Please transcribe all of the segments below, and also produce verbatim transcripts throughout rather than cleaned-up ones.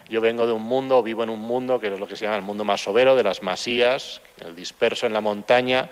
Yo vengo de un mundo, vivo en un mundo que es lo que se llama el mundo masovero, de las masías, el disperso en la montaña,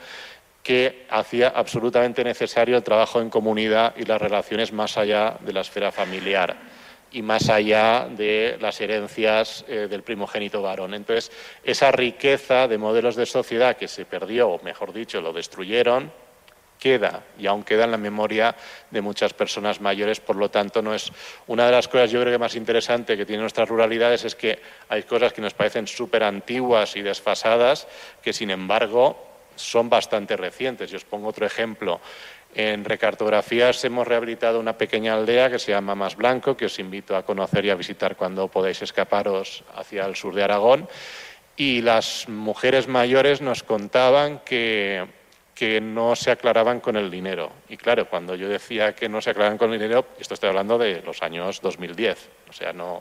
que hacía absolutamente necesario el trabajo en comunidad y las relaciones más allá de la esfera familiar y más allá de las herencias eh, del primogénito varón. Entonces, esa riqueza de modelos de sociedad que se perdió, o mejor dicho, lo destruyeron, queda y aún queda en la memoria de muchas personas mayores. Por lo tanto, no es una de las cosas yo creo que más interesante que tienen nuestras ruralidades es que hay cosas que nos parecen súper antiguas y desfasadas que, sin embargo, son bastante recientes. Yo os pongo otro ejemplo. En Recartografías hemos rehabilitado una pequeña aldea que se llama Mas Blanco, que os invito a conocer y a visitar cuando podáis escaparos hacia el sur de Aragón. Y las mujeres mayores nos contaban que, que no se aclaraban con el dinero. Y claro, cuando yo decía que no se aclaraban con el dinero, esto estoy hablando de los años dos mil diez. O sea, no...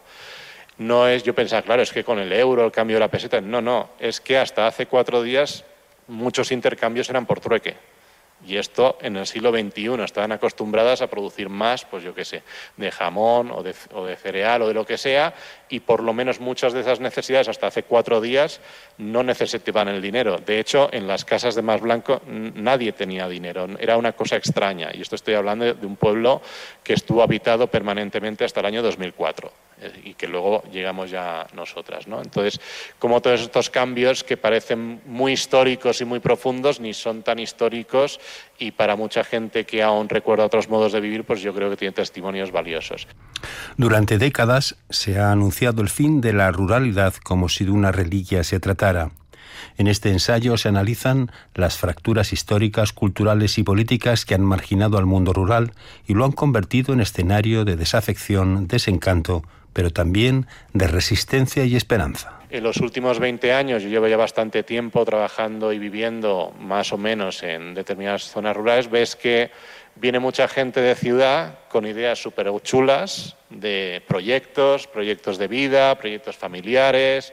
No es, yo pensaba, claro, es que con el euro, el cambio de la peseta, no, no, es que hasta hace cuatro días muchos intercambios eran por trueque. Y esto en el siglo veintiuno estaban acostumbradas a producir más, pues yo qué sé, de jamón o de, o de cereal o de lo que sea, y por lo menos muchas de esas necesidades hasta hace cuatro días no necesitaban el dinero. De hecho, en las casas de Mas Blanco nadie tenía dinero, era una cosa extraña. Y esto estoy hablando de un pueblo que estuvo habitado permanentemente hasta el año dos mil cuatro. Y que luego llegamos ya nosotras, ¿no? Entonces, como todos estos cambios que parecen muy históricos y muy profundos, ni son tan históricos, y para mucha gente que aún recuerda otros modos de vivir, pues yo creo que tiene testimonios valiosos. Durante décadas se ha anunciado el fin de la ruralidad como si de una reliquia se tratara. En este ensayo se analizan las fracturas históricas, culturales y políticas que han marginado al mundo rural y lo han convertido en escenario de desafección, desencanto, pero también de resistencia y esperanza. En los últimos veinte años, yo llevo ya bastante tiempo trabajando y viviendo más o menos en determinadas zonas rurales, ves que viene mucha gente de ciudad con ideas súper chulas de proyectos, proyectos de vida, proyectos familiares,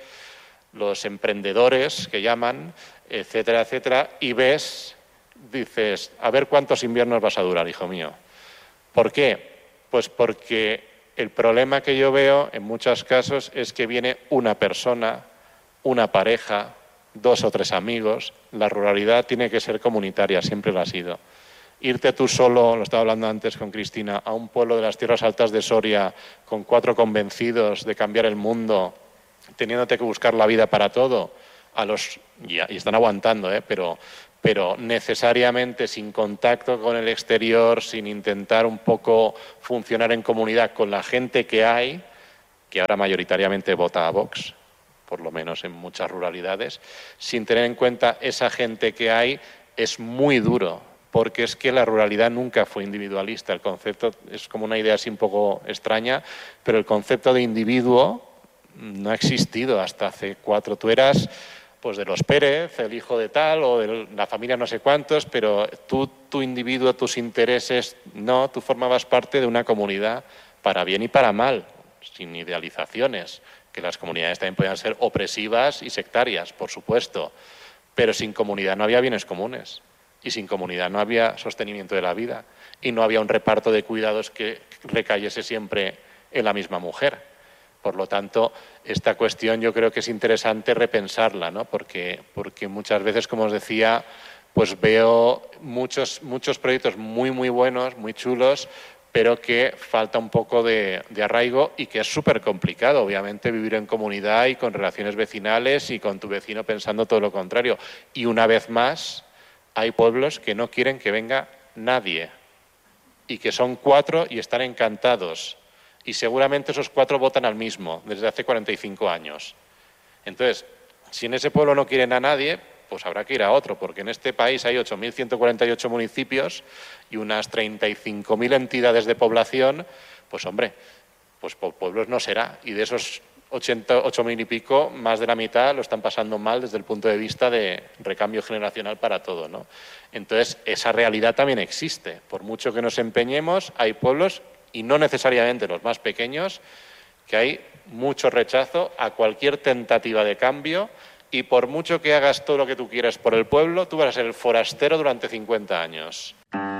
los emprendedores que llaman, etcétera, etcétera, y ves, dices, a ver cuántos inviernos vas a durar, hijo mío. ¿Por qué? Pues porque el problema que yo veo en muchos casos es que viene una persona, una pareja, dos o tres amigos. La ruralidad tiene que ser comunitaria, siempre lo ha sido. Irte tú solo, lo estaba hablando antes con Cristina, a un pueblo de las tierras altas de Soria con cuatro convencidos de cambiar el mundo, teniéndote que buscar la vida para todo, a los y, y están aguantando, ¿eh? pero, pero necesariamente sin contacto con el exterior, sin intentar un poco funcionar en comunidad con la gente que hay, que ahora mayoritariamente vota a Vox, por lo menos en muchas ruralidades, sin tener en cuenta esa gente que hay, es muy duro, porque es que la ruralidad nunca fue individualista. El concepto es como una idea así un poco extraña, pero el concepto de individuo no ha existido hasta hace cuatro. Tú eras pues de los Pérez, el hijo de tal, o de la familia no sé cuántos, pero tú, tu individuo, tus intereses, no, tú formabas parte de una comunidad para bien y para mal, sin idealizaciones, que las comunidades también podían ser opresivas y sectarias, por supuesto, pero sin comunidad no había bienes comunes, y sin comunidad no había sostenimiento de la vida, y no había un reparto de cuidados que recayese siempre en la misma mujer. Por lo tanto, esta cuestión yo creo que es interesante repensarla, ¿no? Porque, porque muchas veces, como os decía, pues veo muchos, muchos proyectos muy, muy buenos, muy chulos, pero que falta un poco de, de arraigo y que es súper complicado, obviamente, vivir en comunidad y con relaciones vecinales y con tu vecino pensando todo lo contrario. Y una vez más, hay pueblos que no quieren que venga nadie y que son cuatro y están encantados. Y seguramente esos cuatro votan al mismo desde hace cuarenta y cinco años. Entonces, si en ese pueblo no quieren a nadie, pues habrá que ir a otro, porque en este país hay ocho mil ciento cuarenta y ocho municipios y unas treinta y cinco mil entidades de población, pues hombre, pues pueblos no será. Y de esos ocho mil y pico, más de la mitad lo están pasando mal desde el punto de vista de recambio generacional para todo, ¿no? Entonces, esa realidad también existe. Por mucho que nos empeñemos, hay pueblos, y no necesariamente los más pequeños, que hay mucho rechazo a cualquier tentativa de cambio, y por mucho que hagas todo lo que tú quieras por el pueblo, tú vas a ser el forastero durante cincuenta años.